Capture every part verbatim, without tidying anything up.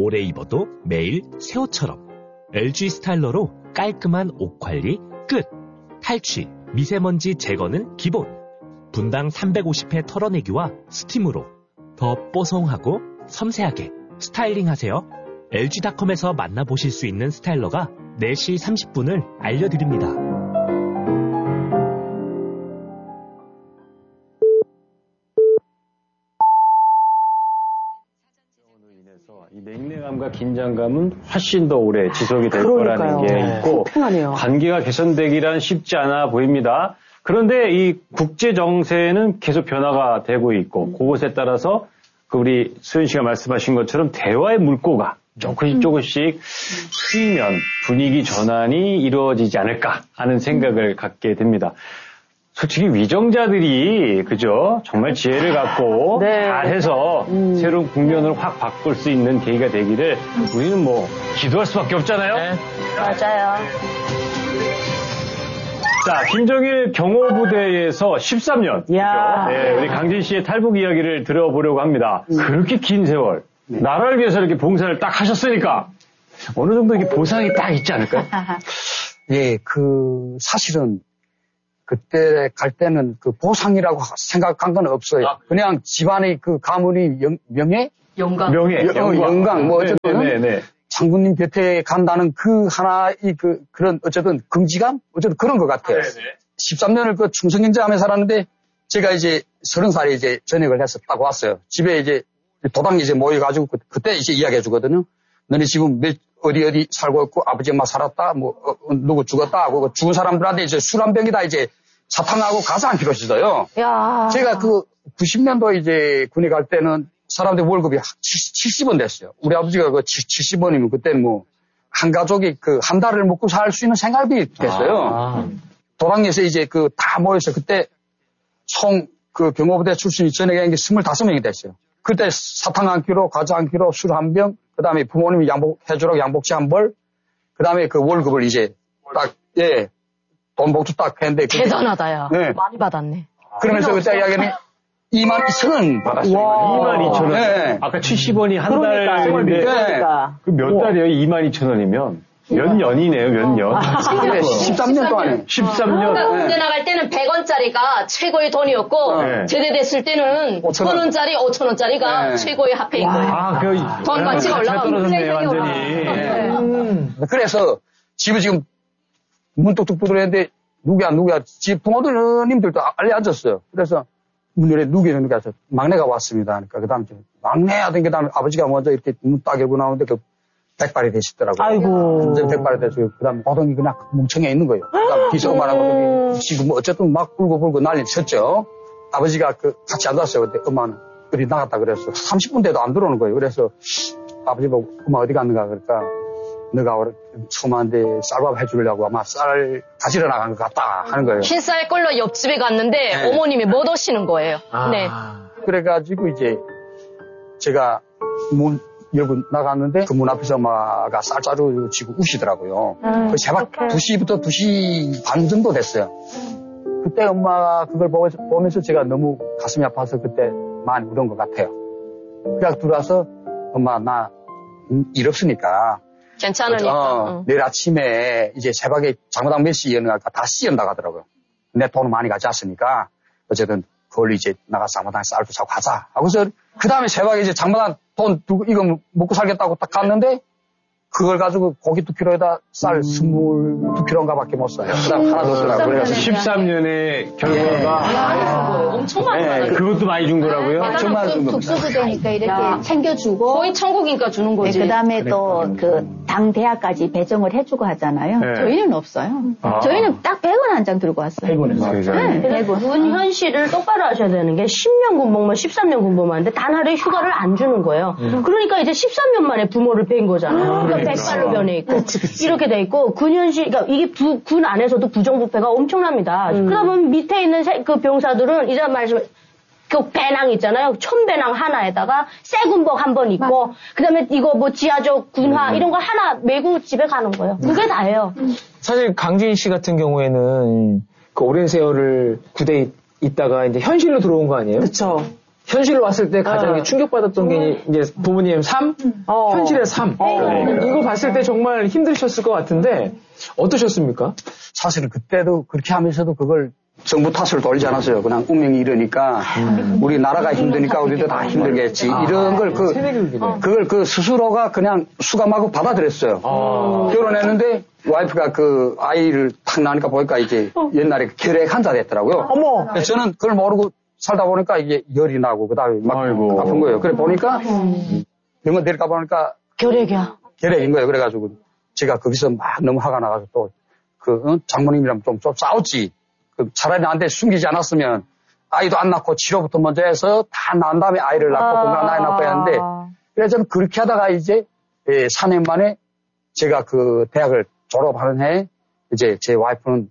오래 입어도 매일 새 옷처럼. 엘지 스타일러로 깔끔한 옷 관리 끝. 탈취, 미세먼지 제거는 기본. 분당 삼백오십 회 털어내기와 스팀으로 더 뽀송하고 섬세하게 스타일링하세요. 엘지닷컴에서 만나보실 수 있는 스타일러가 네 시 삼십 분을 알려드립니다. 이 냉랭함과 긴장감은 훨씬 더 오래 지속이 될 그러니까요. 거라는 게 있고 네. 관계가 개선되기란 쉽지 않아 보입니다. 그런데 이 국제 정세는 계속 변화가 되고 있고 그것에 따라서 그 우리 수연 씨가 말씀하신 것처럼 대화의 물꼬가 조금씩 조금씩 트이면 분위기 전환이 이루어지지 않을까 하는 생각을 갖게 됩니다. 솔직히 위정자들이 그죠? 정말 지혜를 갖고 네. 잘해서 음. 새로운 국면을 확 바꿀 수 있는 계기가 되기를 우리는 뭐 기도할 수밖에 없잖아요. 네. 맞아요. 자, 김정일 경호부대에서 십삼 년. 야. 그렇죠? 네, 우리 강진 씨의 탈북 이야기를 들어보려고 합니다. 음. 그렇게 긴 세월, 네. 나라를 위해서 이렇게 봉사를 딱 하셨으니까 어느 정도 이렇게 보상이 딱 있지 않을까요? 예, 그 사실은 그때 갈 때는 그 보상이라고 생각한 건 없어요. 아. 그냥 집안의 그 가문이 영, 명예? 영광. 명예. 여, 영광. 영광. 뭐 어쨌든. 네네네. 장군님 곁에 간다는 그 하나의 그, 그런 어쨌든 긍지감? 어쨌든 그런 것 같아요. 네네. 십삼 년을 그 충성경제하며 살았는데 제가 이제 서른 살에 이제 전역을 해서 딱 왔어요. 집에 이제 도당이 이제 모여가지고 그, 그때 이제 이야기해 주거든요. 너네 지금 몇, 어디 어디 살고 있고 아버지 엄마 살았다 뭐 어, 누구 죽었다 하고 죽은 사람들한테 이제 술 한 병이다 이제 사탕하고 가서 한 킬로씩 줘요. 야. 제가 그 구십 년도 이제 군에 갈 때는 사람들 월급이 칠십 원 됐어요. 우리 아버지가 그 칠십 원이면 그때는 뭐 한 가족이 그 한 달을 먹고 살 수 있는 생활비 됐어요. 아. 도당에서 이제 그 다 모여서 그때 총 그 경호부대 출신이 전역에 한 게 스물다섯 명이 됐어요. 그때 사탕 한 킬로, 과자 한 킬로, 술 한 병, 그 다음에 부모님이 양복, 해주라고 양복지 한 벌, 그 다음에 그 월급을 이제 딱, 예, 돈 봉투 딱 했는데. 대단하다, 야. 네. 많이 받았네. 그러면서 그때 이야기는 이만 이천 원 받았어요. 이만 이천 원. 네. 아까 칠십 원이 한 그러니까, 달인데. 그러니까. 그 몇 달이에요? 이만 이천 원이면? 몇 년이네요, 몇 년. 아, 십삼 년 동안에. 십삼 년. 그러니까 군대 나갈 때는 백 원짜리가 최고의 돈이었고, 네. 제대됐을 때는 천 원짜리, 오천 원짜리가 네. 최고의 화폐인 거예요. 아, 그, 돈 가치가 올라가고. 떨어졌네, 완전히. 네. 음. 그래서 집에 지금 문 뚝뚝 두드렸는데 누구야, 누구야. 집 부모님들도 알려 앉았어요. 그래서 문 열에 누구야, 누구야. 막내가 왔습니다. 그러니까 그 다음에 막내 하던 그 다음에 아버지가 먼저 이렇게 문 딱 열고 나오는데 그 백발이 되시더라고요. 아이고. 완전 백발이 되시고, 그 다음에 호동이 그냥 뭉청해 있는 거예요. 그 다음에 비서만하고 호동이 지금 뭐 어쨌든 막 불고 불고 난리 쳤죠. 아버지가 그 같이 앉았어요. 그때 엄마는 어디 나갔다 그랬어. 삼십 분 돼도 안 들어오는 거예요. 그래서 아버지 보고 엄마 어디 갔는가 그러니까 너가 처음한테 쌀밥 해주려고 아마 쌀 가지러 나간 것 같다 하는 거예요. 흰쌀 꼴로 옆집에 갔는데 네. 어머님이 못 오시는 거예요. 아. 네. 그래가지고 이제 제가 문 열고 나갔는데 그 문 앞에서 엄마가 쌀자루 쥐고 우시더라고요. 음, 그 새벽 어떡해. 두 시부터 두 시 반 정도 됐어요. 그때 엄마가 그걸 보면서, 보면서 제가 너무 가슴이 아파서 그때 많이 울은 것 같아요. 그냥 들어와서 엄마 나 일 없으니까 괜찮으니까. 어, 응. 내일 아침에 이제 새벽에 장마당 몇 시에 연락할까 다시 연락 하더라고요. 내 돈 많이 가져왔으니까 어쨌든 그걸 이제 나가서 장마당 쌀도 사고 가자. 하고서 그 다음에 새벽에 이제 장마당 돈 두고 이거 먹고 살겠다고 딱 갔는데 그걸 가지고 고기 두 킬로에다 쌀 스물두 킬로인가 밖에 못 사요. 그 다음 하나 더 쓰라고 그래서 십삼 년의 결과가. 아, 엄청 많이 네, 받았어요. 그것도 많이 준 거라고요? 정말 준 겁니다. 특수부대니까 이렇게 야. 챙겨주고 거의 천국인가 주는 거지. 네, 그다음에 또 그 당 대학까지 배정을 해주고 하잖아요. 네. 저희는 없어요. 아. 저희는 딱 백 원 한 장 들고 왔어요. 백 원에서. 네, 백 원. 군 현실을 똑바로 하셔야 되는 게 십 년 군복무, 십삼 년 군복무하는데 단 하루에 휴가를 안 주는 거예요. 그러니까 이제 십삼 년 만에 부모를 뵌 거잖아요. 그러니까 백발로 변해 있고 이렇게 돼 있고 군 현실, 그러니까 이게 부, 군 안에서도 부정부패가 엄청납니다. 그러다 보면 밑에 있는 세, 그 병사들은 이제 말씀 그 배낭 있잖아요. 천배낭 하나에다가 새 군복 한 번 입고 그다음에 이거 뭐 지하적 군화 이런 거 하나 메고 집에 가는 거예요. 그게 다예요. 사실 강진 씨 같은 경우에는 그 오랜 세월을 부대에 있다가 이제 현실로 들어온 거 아니에요? 그렇죠. 현실로 왔을 때 가장 어. 충격받았던 게 이제 부모님 삶, 어. 현실의 삶. 어. 이거 봤을 때 정말 힘드셨을 것 같은데 어떠셨습니까? 사실은 그때도 그렇게 하면서도 그걸 정부 탓을 돌리지 않았어요. 그냥 운명이 이러니까 음. 우리 나라가 힘드니까 우리도 다 힘들겠지. 아. 이런 걸 그, 그걸 그 스스로가 그냥 수감하고 받아들였어요. 아. 결혼했는데 와이프가 그 아이를 탁 낳으니까 보니까 이제 옛날에 결핵 환자 됐더라고요. 어머. 저는 그걸 모르고 살다 보니까 이게 열이 나고 그다음에 막 아이고. 아픈 거예요. 그래 보니까 병원 데리고 보니까 결핵이야. 결핵인 거예요. 그래가지고 제가 거기서 막 너무 화가 나가지고 또 그 어? 장모님이랑 좀, 좀 싸웠지. 그 차라리 나한테 숨기지 않았으면 아이도 안 낳고 치료부터 먼저 해서 다 낳은 다음에 아이를 낳고 아. 건강한 아이 낳고 했는데 그래서 저는 그렇게 하다가 이제 예, 사 년 만에 제가 그 대학을 졸업하는 해에 이제 제 와이프는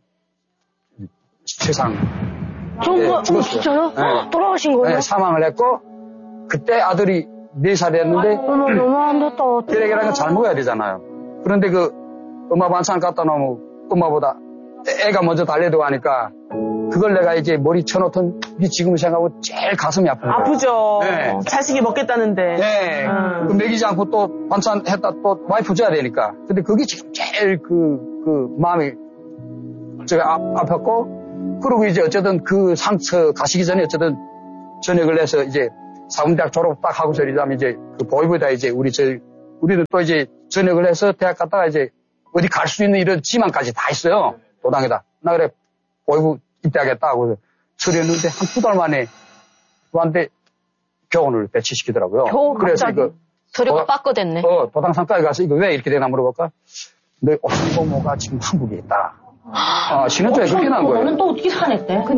세상 정말 네, 죽었어요. 진짜요? 네. 돌아가신 거예요? 네, 사망을 했고 그때 아들이 네 살이었는데 너무 안 됐다. 결핵이라는 건 잘 먹어야 되잖아요. 그런데 그 엄마 반찬 갖다 놓으면 엄마보다 애가 먼저 달래도 하니까 그걸 내가 이제 머리 쳐놓던 게 지금 생각하고 제일 가슴이 아픈 거예요. 아프죠. 네. 자식이 먹겠다는데. 네. 음. 그 먹이지 않고 또 반찬 했다 또 와이프 줘야 되니까. 근데 그게 지금 제일 그, 그 마음이 제가 아, 아팠고 그리고 이제 어쨌든 그 상처 가시기 전에 어쨌든 전역을 해서 이제 사범대학 졸업 딱 하고서 이제 그 보이부다 이제 우리 저 우리는 또 이제 전역을 해서 대학 갔다가 이제 어디 갈 수 있는 이런 지망까지 다 있어요. 도당에다. 나 그래 보이부 입대하겠다고 서류했는데 한 두 달 만에 저한테 교원을 배치시키더라고요. 교원 그래서 갑자기. 이거 서류가 빠꺼됐네. 어, 도당상가에 가서 이거 왜 이렇게 되나 물어볼까? 너 오신고모가 지금 한국에 있다. 아, 신혼초에 그렇게 난 거예요. 너는 또 어떻게 살았대? 네.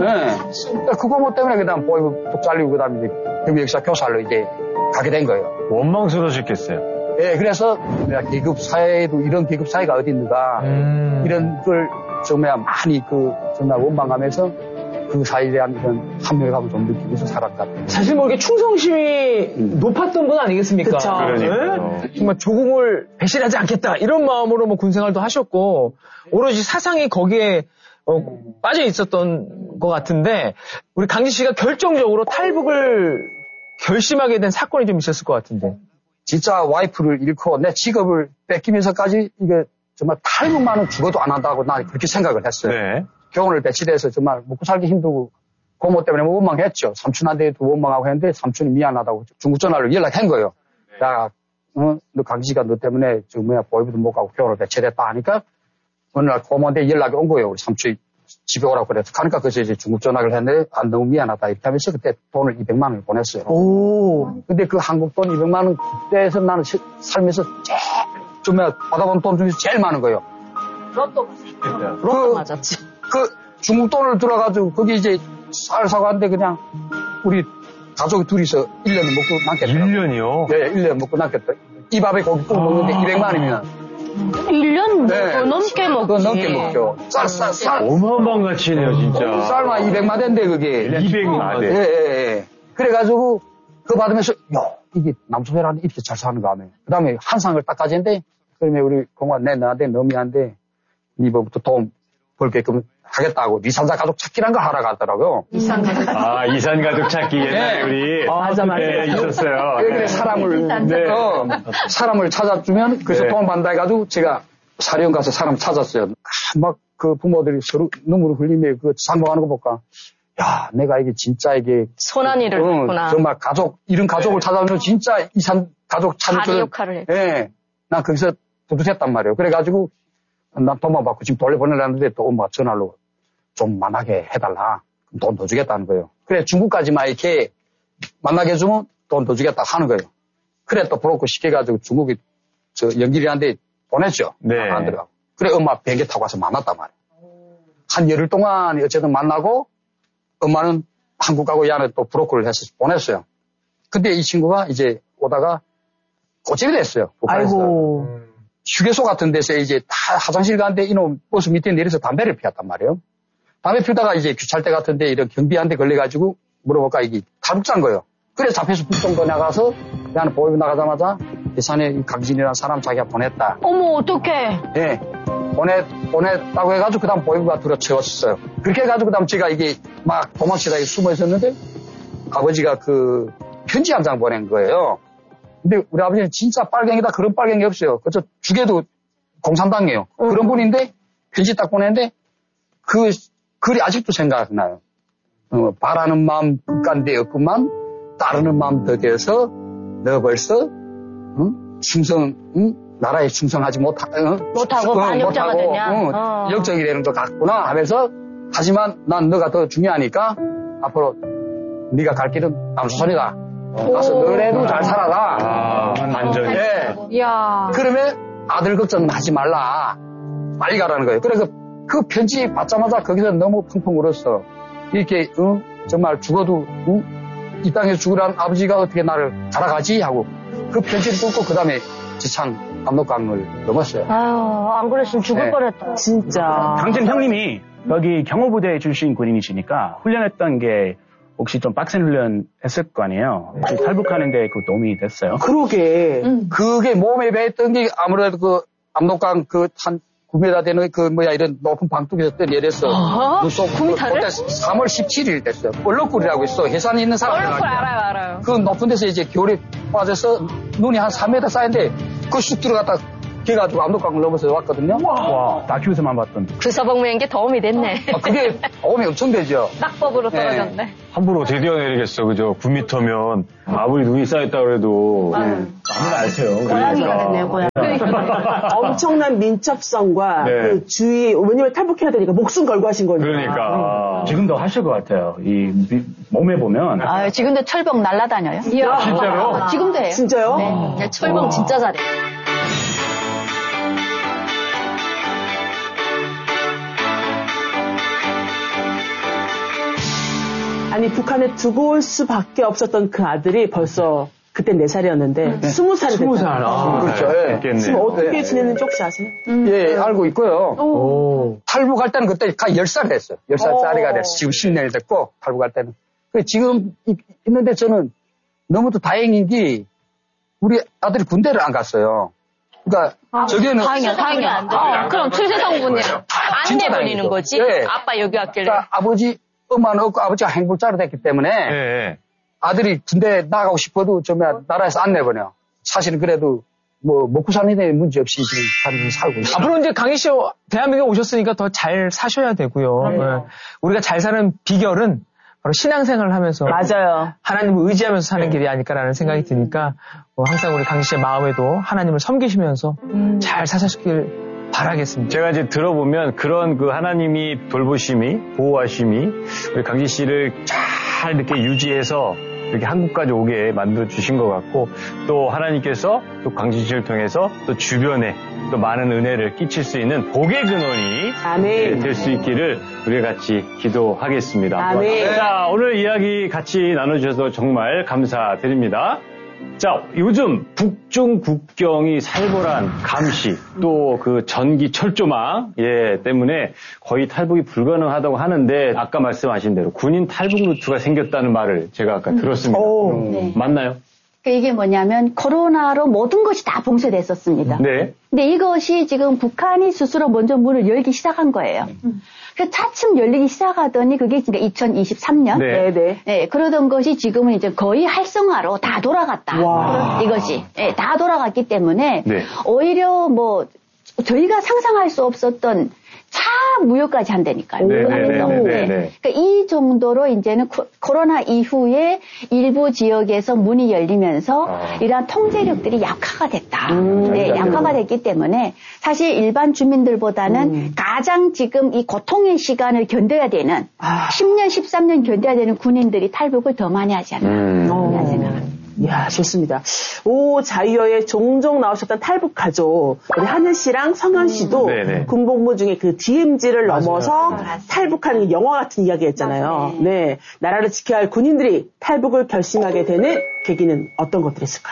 그 고모 때문에 그다음 보이부 뚝 잘리고 그다음 이제 경비역사 교사로 이제 가게 된 거예요. 원망스러우셨겠어요. 예, 그래서 내가 계급 사회에도 이런 계급 사회가 어디 있는가 음. 이런 걸 정말 많이 그 정말 원망하면서 그 사회에 대한 이런 합력감을 좀 느끼면서 살았다. 사실 뭐 이렇게 충성심이 음. 높았던 분 아니겠습니까? 그러니까요. 정말 조국을 배신하지 않겠다 이런 마음으로 뭐 군생활도 하셨고 오로지 사상이 거기에 어, 빠져 있었던 것 같은데 우리 강진 씨가 결정적으로 탈북을 결심하게 된 사건이 좀 있었을 것 같은데. 진짜 와이프를 잃고 내 직업을 뺏기면서까지 이게 정말 탈북만은 죽어도 안 한다고 난 그렇게 생각을 했어요. 네. 교원을 배치돼서 정말 먹고 살기 힘들고 고모 때문에 원망했죠. 삼촌한테도 원망하고 했는데 삼촌이 미안하다고 중국 전화를 연락한 거예요. 네. 야, 어, 너 강지가 너 때문에 저 뭐야 보이부도 못 가고 교원을 배치됐다 하니까 어느 날 고모한테 연락이 온 거예요. 우리 삼촌이 집에 오라고 그래서 가니까 그래서 이제 중국 전화를 했는데 안 너무 미안하다 이렇게 하면서 그때 돈을 이백만 원을 보냈어요. 오. 근데 그 한국 돈 이백만 원 그때에서 나는 시, 살면서 제일 좀 받아본 돈 중에서 제일 많은 거예요. 로또 맞았지. 로또 맞았지. 그 중국 돈을 들어가지고 거기 이제 쌀 사고 하는데 그냥 우리 가족 둘이서 일 년을 먹고 남겠다. 일 년이요? 네, 일 년 먹고 남겠다. 이 밥에 고기 구워 먹는데 아. 이백만 원이면. 일 년 네. 넘게 먹지. 그거 넘게 먹죠. 쌀, 쌀, 쌀. 어마어마한 가치네요, 진짜. 쌀만 이백만 대인데, 그게. 이백만 대. 예, 예, 예. 그래가지고, 그거 받으면서, 야, 이게 남소배라는 이렇게 잘 사는가 하면. 그 다음에 한 상을 딱 가지는데, 그러면 우리 공무원 내 너한테 너무 미안한데, 이번부터 돈 벌게끔 하겠다고, 이산자 가족 찾기란 걸 하러 갔더라고요. 이산 가족 아, 이산 가족 찾기 옛날에 우리. 아, 맞아, 맞아. 네, 있었어요. 그래, 그래, 사람을, 네. 어, 사람을 찾아주면, 그래서 네. 돈 받는다 해가지고, 제가 사령 가서 사람 찾았어요. 아, 막 그 부모들이 서로 눈물을 흘리며 그 상봉하는 거 볼까. 야, 내가 이게 진짜 이게. 손안이를 어, 했구나. 정말 가족, 이런 가족을 네. 찾아오면 진짜 이산 가족 찾을 줄. 역할을 했 예. 난 거기서 뿌듯했단 말이에요. 그래가지고, 난 돈만 받고 지금 돌려보내려는데 또 엄마 전화로 좀 만나게 해달라. 돈 더 주겠다는 거예요. 그래, 중국까지만 이렇게 만나게 해주면 돈 더 주겠다 하는 거예요. 그래, 또 브로커 시켜가지고 중국이 저 연길이한테 보냈죠. 네. 안 들어가고. 그래, 엄마 비행기 타고 와서 만났단 말이에요. 한 열흘 동안 어쨌든 만나고 엄마는 한국 가고 이 안에 또 브로커를 해서 보냈어요. 근데 이 친구가 이제 오다가 고집이 됐어요. 북한에서. 아이고. 휴게소 같은 데서 이제 다 화장실 가는데 이놈 버스 밑에 내려서 담배를 피웠단 말이에요. 담배 피우다가 이제 규찰 때 같은데 이런 경비한테 걸려가지고 물어볼까 이게 탈북자인 거예요. 그래 잡혀서 북송도 나가서 나는 보이고 나가자마자 예산에 강진이라는 사람 자기가 보냈다. 어머 어떡해. 예. 보냈, 보냈다고 해가지고 그 다음 보이부가 들어 채웠어요. 그렇게 해가지고 그 다음 제가 이게 막 도망치다 숨어 있었는데 아버지가 그 편지 한 장 보낸 거예요. 근데 우리 아버지는 진짜 빨갱이다 그런 빨갱이 없어요. 그저 죽여도 공산당이에요. 음. 그런 분인데 편지 딱 보냈는데 그 글이 아직도 생각나요. 어, 바라는 마음 끝간데 없구만 따르는 마음 더되어서 너 벌써 응? 충성 응? 나라에 충성하지 못하, 응? 못하고 어, 반역자가 못하고, 되냐 응, 어. 역적이 되는 것 같구나 하면서 하지만 난 너가 더 중요하니까 앞으로 네가 갈 길은 남수선이다. 가서 너네도 잘 살아라. 아, 완전히. 예. 이야. 그러면 아들 걱정은 하지 말라. 빨리 가라는 거예요. 그래서 그 편지 받자마자 거기서 너무 펑펑 울었어. 이렇게 응? 정말 죽어도 응? 이 땅에서 죽으란 아버지가 어떻게 나를 살아가지 하고 그 편지를 뚫고 그 다음에 지창 압록강을 넘었어요. 아유, 안 그랬으면 죽을 네. 뻔했다. 진짜. 강진 형님이 여기 경호부대 출신 군인이시니까 훈련했던 게 혹시 좀 빡센 훈련 했을 거 아니에요. 혹시 탈북하는데 그 도움이 됐어요? 그러게. 음. 그게 몸에 배했던 게 아무래도 그 압록강 그 한 구 미터 되는 그 뭐야 이런 높은 방뚝에서 내려서 어? 구 미터를? 그때 삼월 십칠일 됐어요. 얼럭굴이라고 있어. 해산에 있는 사람들. 얼굴 알아요, 알아요. 그 높은 데서 이제 겨울에 빠져서 눈이 한 삼 미터 쌓인데 그 쑥 들어갔다 걔가지고 압록강을 넘어서 왔거든요. 와, 다큐에서만 봤던. 불사복무인 게 도움이 됐네. 아, 그게 도움이 엄청 되죠. 낙법으로 네. 떨어졌네. 함부로 어떻게 뛰어내리겠어, 그죠? 구 미터면 아무리 눈이 쌓였다 그래도 아유. 아무나 알 테요. 고양이가 됐네요, 고양이. 엄청난 민첩성과 네. 그 주의, 왜냐면 탈북해야 되니까 목숨 걸고 하신 거니까. 그러니까. 지금도 하실 것 같아요. 이 미- 몸에 보면 아, 지금도 철봉 날라다녀요. 이야. 진짜로? 지금도 해요. 진짜요? 네. 야, 철봉 진짜 잘해. 아니, 북한에 두고 올 수밖에 없었던 그 아들이 벌써 그때 네 살이었는데 스무 살이 스무 됐다. 살. 아, 그렇죠. 예. 지금 됐겠네. 어떻게 네. 지내는지 혹시 아세요? 예, 알고 있고요. 오. 탈북할 때는 그때 열 살 됐어요. 열 살짜리가 됐어. 지금 십 년이 됐고, 탈북할 때는. 그 지금 이- 있는데 저는 너무도 다행인 게, 우리 아들이 군대를 안 갔어요. 그러니까, 저기는. 다행이야, 다행이야. 어, 그럼 출세성분이 안 진짜 내버리는 다행이죠. 거지? 예. 아빠 여기 왔길래. 그러니까 아버지, 엄마는 없고 아버지가 행복자로 됐기 때문에, 예, 아들이 군대 나가고 싶어도 정말 나라에서 안 내버려. 사실은 그래도, 뭐, 먹고 사는 데 문제 없이 지금 사람들이 살고 있어요. 앞으로 이제 강희 씨 대한민국에 오셨으니까 더 잘 사셔야 되고요. 네. 우리가 잘 사는 비결은 바로 신앙생활을 하면서 맞아요. 하나님을 의지하면서 사는 길이 아닐까라는 생각이 드니까 뭐 항상 우리 강희 씨의 마음에도 하나님을 섬기시면서 잘 사셨길 바라겠습니다. 제가 이제 들어보면 그런 그 하나님이 돌보심이, 보호하심이 우리 강진 씨를 잘 이렇게 유지해서 이렇게 한국까지 오게 만들어 주신 것 같고, 또 하나님께서 또 강진 씨를 통해서 또 주변에 또 많은 은혜를 끼칠 수 있는 복의 근원이 아멘. 될 수 있기를 우리가 같이 기도하겠습니다. 아멘. 자, 오늘 이야기 같이 나눠주셔서 정말 감사드립니다. 자, 요즘 북중 국경이 살벌한 감시, 또 그 전기 철조망, 예, 때문에 거의 탈북이 불가능하다고 하는데, 아까 말씀하신 대로 군인 탈북 루트가 생겼다는 말을 제가 아까 들었습니다. 오. 네. 맞나요? 그 이게 뭐냐면 코로나로 모든 것이 다 봉쇄됐었습니다. 네. 근데 이것이 지금 북한이 스스로 먼저 문을 열기 시작한 거예요. 그 차츰 열리기 시작하더니 그게 이제 이천이십삼 년. 네. 네네. 네, 그러던 것이 지금은 이제 거의 활성화로 다 돌아갔다. 와. 이것이. 네, 다 돌아갔기 때문에 네. 오히려 뭐 저희가 상상할 수 없었던 차 무역까지 한다니까요. 네, 북한에서. 네, 네, 네, 네. 네. 그러니까 이 정도로 이제는 코, 코로나 이후에 일부 지역에서 문이 열리면서 아. 이러한 통제력들이 약화가 됐다. 음, 네, 맞아요. 약화가 됐기 때문에 사실 일반 주민들보다는 음. 가장 지금 이 고통의 시간을 견뎌야 되는 아. 십 년, 십삼 년 견뎌야 되는 군인들이 탈북을 더 많이 하지 않나 음. 그런 생각합니다. 이야, 좋습니다. 오, 자유여에 종종 나오셨던 탈북 가족, 우리 하늘 씨랑 성현 씨도 네네. 군복무 중에 그 디엠지를 넘어서 탈북하는 영화 같은 이야기 했잖아요. 네. 나라를 지켜야 할 군인들이 탈북을 결심하게 되는 계기는 어떤 것들이 있을까요?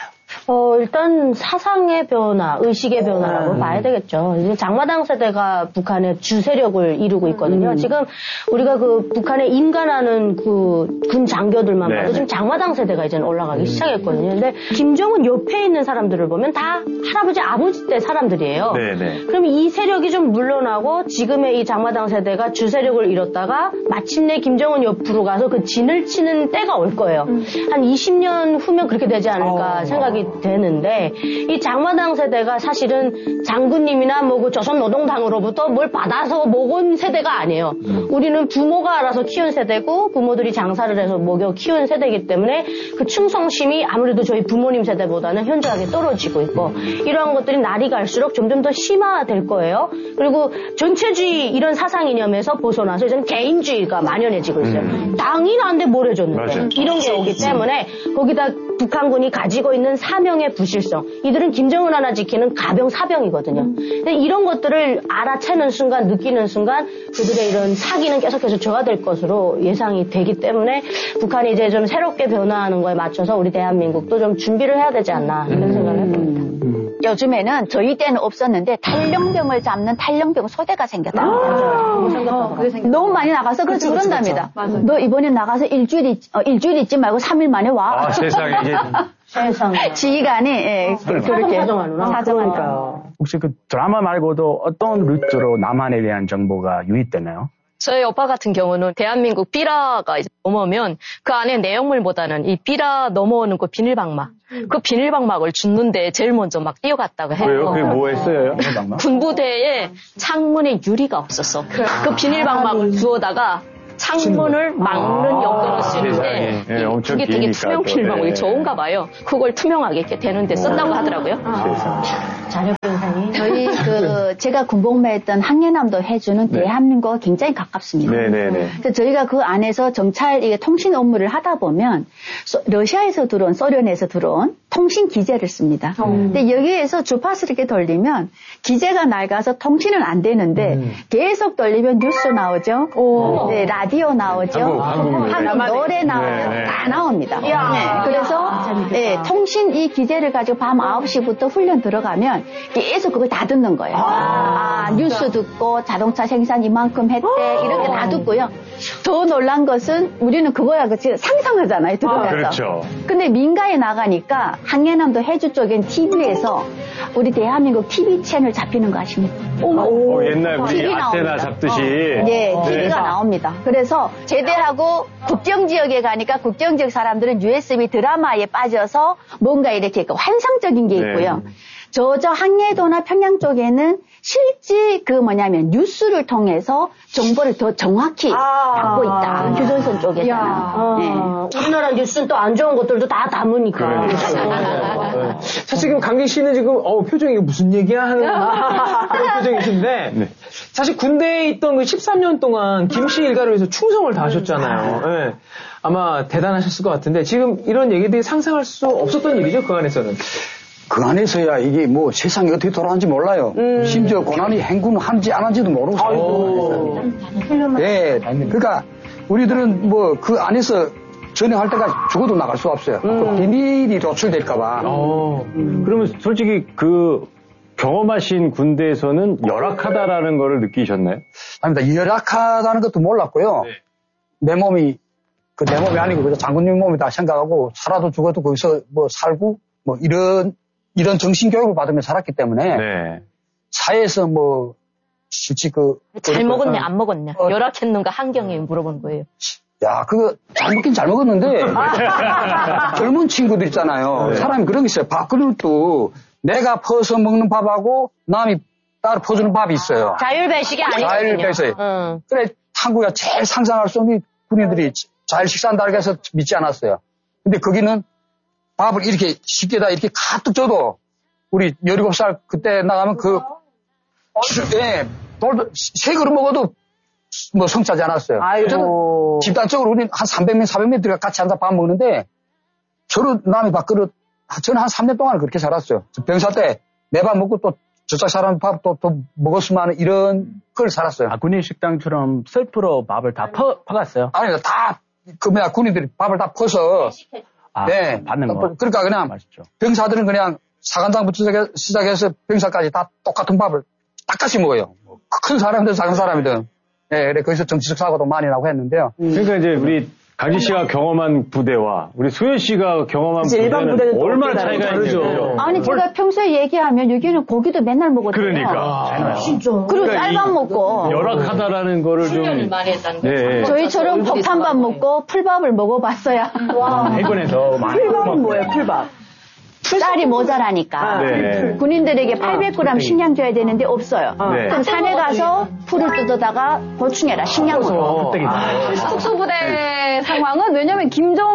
어, 일단 사상의 변화, 의식의 변화라고 음. 봐야 되겠죠. 이제 장마당 세대가 북한의 주 세력을 이루고 있거든요. 음. 지금 우리가 그 북한에 임관하는 그 군 장교들만 네. 봐도 지금 장마당 세대가 이제는 올라가기 시작했거든요. 근데 김정은 옆에 있는 사람들을 보면 다 할아버지, 아버지 때 사람들이에요. 네네. 그럼 이 세력이 좀 물러나고 지금의 이 장마당 세대가 주 세력을 잃었다가 마침내 김정은 옆으로 가서 그 진을 치는 때가 올 거예요. 한 이십 년 후면 그렇게 되지 않을까 어. 생각이 되는데 이 장마당 세대가 사실은 장군님이나 뭐 그 조선노동당으로부터 뭘 받아서 먹은 세대가 아니에요. 우리는 부모가 알아서 키운 세대고 부모들이 장사를 해서 먹여 키운 세대이기 때문에 그 충성심이 아무래도 저희 부모님 세대보다는 현저하게 떨어지고 있고 이러한 것들이 날이 갈수록 점점 더 심화될 거예요. 그리고 전체주의 이런 사상 이념에서 벗어나서 이제는 개인주의가 만연해지고 있어요. 음. 당이 나한테 뭘 해줬는데 맞아요. 이런 게 오기 때문에 거기다 북한군이 가지고 있는 사명의 부실성 이들은 김정은 하나 지키는 가병 사병이거든요. 근데 이런 것들을 알아채는 순간 느끼는 순간 그들의 이런 사기는 계속해서 저하될 것으로 예상이 되기 때문에 북한이 이제 좀 새롭게 변화하는 거에 맞춰서 우리 대한민국도 좀 준비를 해야 되지 않나 이런 생각을 해봅니다. 요즘에는 저희 때는 없었는데 탈령병을 잡는 탈령병 소대가 생겼다. 아, 너무 많이 나가서 그렇지 그쵸, 그쵸, 그런답니다. 그쵸. 너 이번에 나가서 일주일, 있, 어, 일주일 있지 말고 삼 일 만에 와. 아, 세상에 이제 세상 지휘관이 예, 그렇게 사정하는구나. 사정한다. 혹시 그 드라마 말고도 어떤 루트로 남한에 대한 정보가 유입되나요? 저희 오빠 같은 경우는 대한민국 삐라가 이제 넘어오면 그 안에 내용물보다는 이 삐라 넘어오는 그 비닐방막, 그 비닐방막을 줍는데 제일 먼저 막 뛰어갔다고 해요. 왜요? 그게 뭐 했어요? 군부대에 창문에 유리가 없었어. 그 비닐방막을 주워다가 창문을 막는 역할을 쓰는데 세상에. 예, 엄청 그게 되게 기니까 투명 또. 비닐방막이 예. 좋은가 봐요. 그걸 투명하게 이렇게 되는데 썼다고 하더라고요. 자력 분산이 저희 그 제가 군복무했던 항해남도 해주는 네. 대한민국과 굉장히 가깝습니다. 네네네. 그래서 저희가 그 안에서 정찰 이게 통신 업무를 하다 보면 소, 러시아에서 들어온 소련에서 들어온 통신 기재를 씁니다. 근데 여기에서 주파수를 이렇게 돌리면 기재가 낡아서 통신은 안 되는데 음. 계속 돌리면 뉴스 나오죠. 네, 라디오 나오죠. 한국, 한국 노래. 한국 노래 나오죠. 네, 네. 다 나옵니다. 네, 그래서 네, 통신 이 기재를 가지고 밤 아홉 시부터 훈련 들어가면 계속 그걸 다 듣는 거예요. 아, 뉴스 듣고 자동차 생산 이만큼 했대 이렇게 다 듣고요. 더 놀란 것은 우리는 그거야 그치 상상하잖아요. 들어가서. 그렇죠. 근데 민가에 나가니까 항해남도 해주 쪽엔 티비에서 우리 대한민국 티비 채널 잡히는 거 아십니까? 어, 옛날 우리 티비 아테나 나옵니다. 잡듯이. 네, 네. 티비가 나옵니다. 그래서 제대하고 국경지역에 가니까 국경지역 사람들은 유에스비 드라마에 빠져서 뭔가 이렇게 환상적인 게 있고요. 네. 저저 항해도나 평양 쪽에는 실제 그 뭐냐면 뉴스를 통해서 정보를 더 정확히 아. 받고 있다. 휴전선 쪽에서는. 아, 네. 우리나라 뉴스는 또 안 좋은 것들도 다 담으니까. 네. 사실 지금 강진 씨는 지금 어 표정이 무슨 얘기야 하는 그런 표정이신데 네. 사실 군대에 있던 그 십삼 년 동안 김씨 일가를 위해서 충성을 다하셨잖아요. 네. 아마 대단하셨을 것 같은데 지금 이런 얘기들이 상상할 수 없었던 일이죠 그 안에서는. 그 안에서야 이게 뭐 세상이 어떻게 돌아가는지 몰라요. 심지어 고난이 행군 하는지 안 하는지도 모르고 살고. 예, 그러니까 우리들은 뭐 그 안에서 전역할 때까지 죽어도 나갈 수 없어요. 그 비밀이 노출될까봐. 어. 그러면 솔직히 그 경험하신 군대에서는 열악하다라는 거를 느끼셨나요? 아닙니다. 열악하다는 것도 몰랐고요. 내 몸이 그 내 몸이 아니고 그저 장군님 몸이다 생각하고 살아도 죽어도 거기서 뭐 살고 뭐 이런 이런 정신 교육을 받으며 살았기 때문에 네. 사회에서 뭐 실제 그 잘 먹었네, 안 먹었냐? 어. 열악했는가 한경에 물어본 거예요. 야, 그거 잘 먹긴 잘 먹었는데 젊은 친구들 있잖아요. 네. 사람이 그런 게 있어요. 밥그릇도 내가 퍼서 먹는 밥하고 남이 따로 퍼주는 밥이 있어요. 자율배식이 아니거든요. 자율배식. 응. 그래 한국에 제일 상상할 수 없는 군인들이 자율 식사한다고 해서 믿지 않았어요. 근데 거기는 밥을 이렇게 쉽게 다 이렇게 가득 줘도 우리 열일곱 살 그때 나가면 그 예, 돌도 세 그릇 먹어도 뭐 성차지 않았어요. 아이고. 집단적으로 우리는 한 삼백 명, 사백 명 들어가 같이 앉아 밥 먹는데 저로 남이 밥그릇 저는 한 삼 년 동안 그렇게 살았어요. 병사 때 매밥 먹고 또 저쪽 사람 밥 또 또 먹었으면 하는 이런 걸 살았어요. 아, 군인 식당처럼 셀프로 밥을 다 퍼, 퍼갔어요. 아니 다 그 뭐야 군인들이 밥을 다 퍼서 아, 네. 받는 거. 그러니까 그냥 맛있죠. 병사들은 병사들은 그냥 사관장부터 시작해서 병사까지 다 똑같은 밥을 똑같이 먹어요. 큰 사람이든 작은 사람이든. 네, 그래 거기서 정치적 사고도 많이 나고 했는데요. 그러니까 이제 우리 강지 씨가 경험한 부대와 우리 수현 씨가 경험한 일반 부대는 부대는 얼마나 또 차이가 다르죠. 있는데요. 아니 제가 평소에 얘기하면 여기는 고기도 맨날 먹거든요. 그러니까. 진짜. 그리고 그러니까 쌀밥 먹고 열악하다는 거를 좀 훈련을 많이 했다는 거죠. 네. 저희처럼 폭탄밥 먹고 풀밥을 먹어봤어야. 해군에서 많이 풀밥은 뭐예요, 풀밥? 쌀이 모자라니까 네. 군인들에게 팔백 그램 식량 줘야 되는데 없어요. 네. 그럼 산에 가서 풀을 뜯어다가 보충해라 식량으로. 특수부대 상황은 왜냐면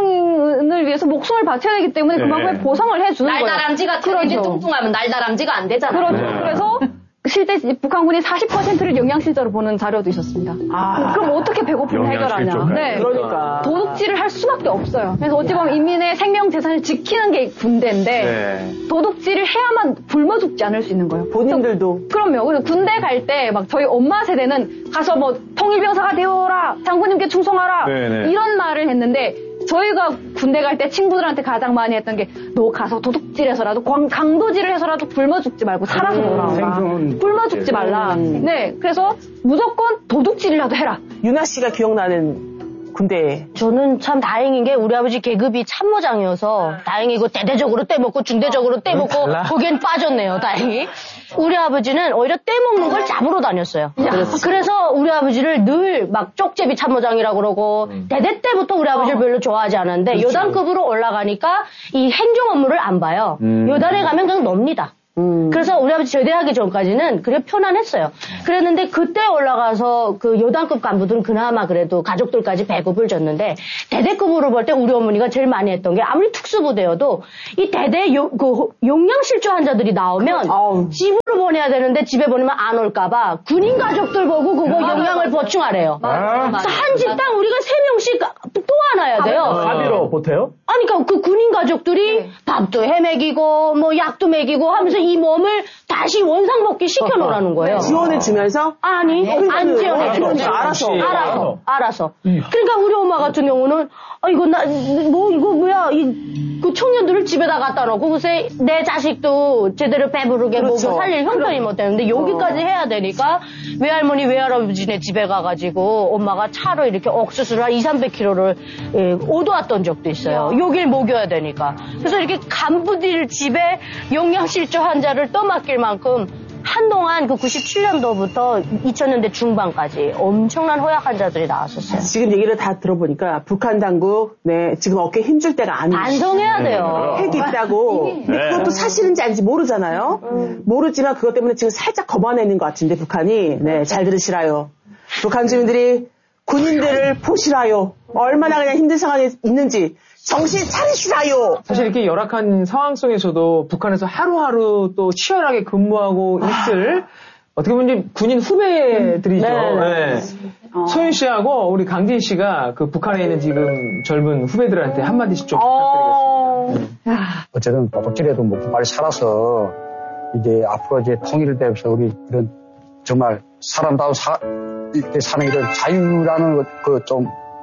김정은을 위해서 목숨을 바쳐야 되기 때문에 네. 그만큼의 보상을 해주는 거예요. 날다람쥐가 그러지 뚱뚱하면 날다람쥐가 안 되잖아요. 그렇죠. 네. 그래서 실제 북한군이 사십 퍼센트를 영양실조로 보는 자료도 있었습니다. 아. 그럼 어떻게 배고픔을 해결하냐. 영양실조까지. 네. 그러니까. 도둑질을 할 수밖에 없어요. 그래서 어찌 보면 인민의 생명 재산을 지키는 게 군대인데 네. 도둑질을 해야만 굶어 죽지 않을 수 있는 거예요. 본인들도. 그럼요. 그래서 군대 갈 때 막 저희 엄마 세대는 가서 뭐 통일병사가 되어라, 장군님께 충성하라 네네. 이런 말을 했는데 저희가 군대 갈 때 친구들한테 가장 많이 했던 게 너 가서 도둑질해서라도 광- 강도질을 해서라도 굶어 죽지 말고 살아서 돌아와. 생존. 굶어 죽지 말라. 네, 그래서 무조건 도둑질이라도 해라. 유나 씨가 기억나는 군대. 저는 참 다행인 게 우리 아버지 계급이 참모장이어서 다행이고 대대적으로 떼먹고 중대적으로 떼먹고 거기엔 빠졌네요. 다행히. 우리 아버지는 오히려 떼먹는 걸 잡으러 다녔어요. 그래서 우리 아버지를 늘 막 쪽제비 참모장이라고 그러고 대대 때부터 우리 아버지를 별로 좋아하지 않았는데 요단급으로 올라가니까 이 행정 업무를 안 봐요. 음. 요단에 가면 그냥 놉니다. 그래서 우리 아버지 제대하기 전까지는 그래 편안했어요. 그랬는데 그때 올라가서 그 요단급 간부들은 그나마 그래도 가족들까지 배급을 줬는데 대대급으로 볼 때 우리 어머니가 제일 많이 했던 게 아무리 특수부대여도 이 대대 요, 그 용량실조 환자들이 나오면 아우. 집으로 보내야 되는데 집에 보내면 안 올까봐 군인 가족들 보고 그거 용량을 보충하래요. 그래서 한 집당 우리가 세 명씩 또 안아야 돼요. 사비로 보태요? 아니, 그러니까 그 군인 가족들이 밥도 해먹이고, 뭐, 약도 먹이고 하면서 이 몸을 다시 원상복귀 시켜놓으라는 거예요. 지원을 주면서? 아니, 안 지원해줘. 알아서. 알아서. 알아서. 그러니까 우리 엄마 같은 경우는, 아, 이거 나, 뭐, 이거 뭐야, 이, 그 청년들을 집에다 갖다 놓고, 글쎄, 내 자식도 제대로 배부르게 그렇죠. 먹여 살릴 형편이 못 되는데, 여기까지 해야 되니까, 외할머니, 외할아버지네 집에 가가지고, 엄마가 차로 이렇게 옥수수를 한 이삼백 킬로그램을 예, 오도왔던 적도 있어요. 여길 먹여야 되니까. 그래서 이렇게 간부들 집에 영양실조 환자를 떠맡길 만큼, 한동안 그 구십칠 년도부터 이천 년대 중반까지 엄청난 허약 환자들이 나왔었어요. 지금 얘기를 다 들어보니까 북한 당국, 네, 지금 어깨에 힘줄 때가 아니에요. 반성해야 돼요. 핵이 있다고. 근데 네. 그것도 사실인지 아닌지 모르잖아요. 모르지만 그것 때문에 지금 살짝 겁안내는 것 같은데, 북한이. 네, 잘 들으시라요. 북한 주민들이 군인들을 보시라요. 얼마나 그냥 힘든 상황에 있는지. 정신 차리시라요. 사실 이렇게 열악한 상황 속에서도 북한에서 하루하루 또 치열하게 근무하고 있을 어떻게 보면 이제 군인 후배들이죠. 네. 소윤 씨하고 우리 강진 씨가 그 북한에 있는 지금 젊은 후배들한테 한마디씩 좀 부탁드리겠습니다. 어쨌든 도둑질해도 먹고 빨리 살아서 이제 앞으로 이제 통일을 되면서 우리 이런 정말 사람다운 사, 이렇게 사는 이런 자유라는 그 좀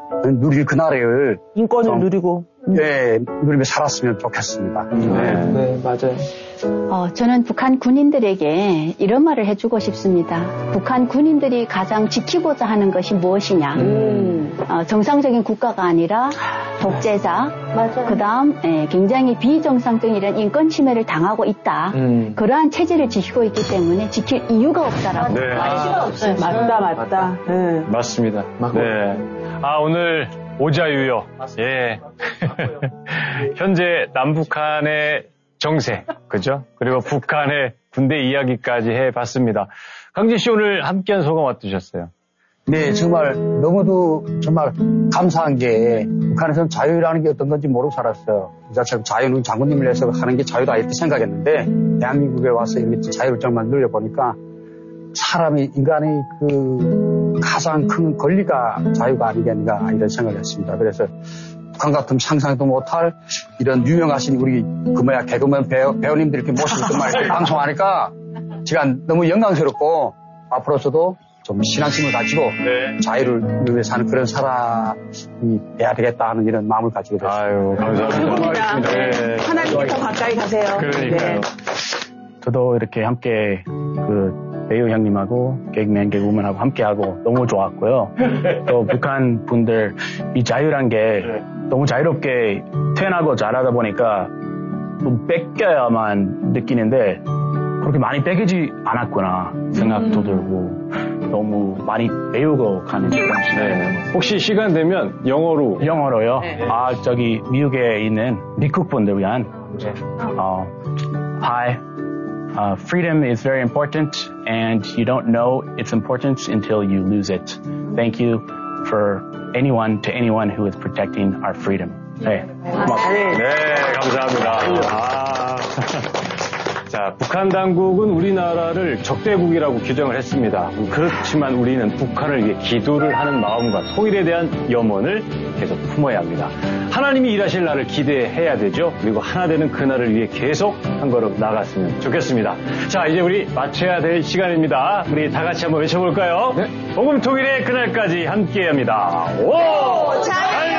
누릴 그날을 인권을 좀, 누리고. 예, 누리며 살았으면 좋겠습니다. 네, 네, 맞아요. 어, 저는 북한 군인들에게 이런 말을 해주고 싶습니다. 북한 군인들이 가장 지키고자 하는 것이 무엇이냐? 음. 어, 정상적인 국가가 아니라 독재자, 그 다음 굉장히 비정상적인 이런 인권 침해를 당하고 있다. 음. 그러한 체제를 지키고 있기 때문에 지킬 이유가 없다라고. 네. 없어요. 맞다, 맞다. 네. 맞습니다. 네. 아, 오늘 오자유요. 예. 현재 남북한의 정세, 그죠? 그리고 북한의 군대 이야기까지 해봤습니다. 강진 씨 오늘 함께한 소감 어떠셨어요? 네, 정말 너무도 정말 감사한 게 북한에서는 자유라는 게 어떤 건지 모르고 살았어요. 자처럼 자유는 장군님을 위해서 하는 게 자유다 이렇게 생각했는데 대한민국에 와서 이렇게 자유를 정말 눌려보니까 사람이, 인간의 그 가장 큰 권리가 자유가 아니겠는가 이런 생각을 했습니다. 그래서 북한 같은 상상도 못할 이런 유명하신 우리 그 뭐야 개그맨 배우, 배우님들 이렇게 모시고 정말 이렇게 방송하니까 제가 너무 영광스럽고 앞으로 저도 좀 신앙심을 가지고 네. 자유를 위해 사는 그런 사람이 돼야 되겠다 하는 이런 마음을 가지게 됐습니다. 아유, 감사합니다. 네. 하나님께 더 가까이 가세요. 그러니까요. 네. 저도 이렇게 함께 그 배우 형님하고 개그맨 개그우먼하고 함께하고 너무 좋았고요. 또 북한 분들 이 자유란 게 너무 자유롭게 태어나고 자라다 보니까 좀 뺏겨야만 느끼는데 그렇게 많이 뺏기지 않았구나 생각도 들고 너무 많이 배우고 가는 시간이에요. 네. 혹시 시간 되면 영어로 영어로요? 아 저기 미국에 있는 미국 분들 위한 어, Hi. Uh, freedom is very important, and you don't know its importance until you lose it. Thank you for anyone to anyone who is protecting our freedom. 네, 고맙습니다. 네, 감사합니다. 아. 자, 북한 당국은 우리나라를 적대국이라고 규정을 했습니다. 그렇지만 우리는 북한을 위해 기도를 하는 마음과 통일에 대한 염원을 계속 품어야 합니다. 하나님이 일하실 날을 기대해야 되죠. 그리고 하나 되는 그날을 위해 계속 한 걸음 나갔으면 좋겠습니다. 자, 이제 우리 마쳐야 될 시간입니다. 우리 다 같이 한번 외쳐볼까요? 네. 복음 통일의 그날까지 함께합니다. 오! 잘